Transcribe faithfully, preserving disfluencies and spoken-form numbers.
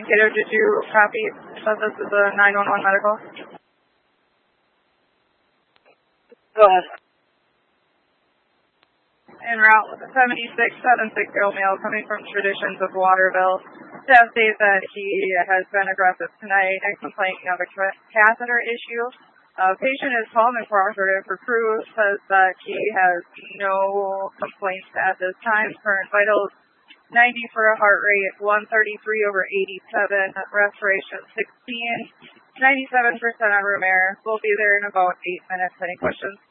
Kato, did you copy that this is a nine one one medical? Go ahead. En route with a seventy-six seventy-six year old male coming from Traditions of Waterville. Staff states that he has been aggressive tonight and complaining of a catheter issue. Uh, patient is calm and cooperative. For crew says that he has no complaints at this time. Current vitals ninety for a heart rate, one thirty-three over eighty-seven, respiration sixteen, ninety-seven percent on room air. We'll be there in about eight minutes. Any questions?